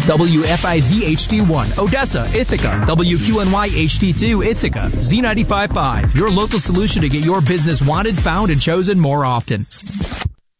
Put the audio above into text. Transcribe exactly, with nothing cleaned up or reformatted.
W F I Z H D one, Odessa, Ithaca. W Q N Y H D two, Ithaca. Z ninety-five point five, your local solution to get your business wanted, found, and chosen more often.